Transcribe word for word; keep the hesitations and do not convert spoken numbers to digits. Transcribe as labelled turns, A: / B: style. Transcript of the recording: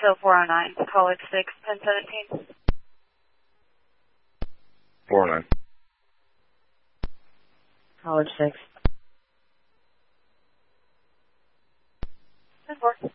A: Hill four oh nine, College six, ten seventeen.
B: four oh nine.
C: College six.
A: ten four.